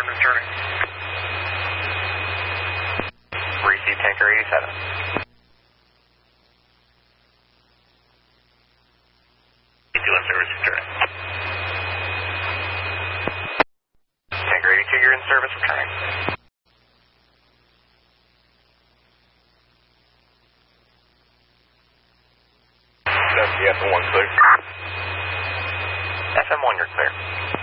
clear and returning. Receive Tanker 87. In service, returning. Tanker 82, you're in service, returning. That's the FM1 clear. FM1, you're clear.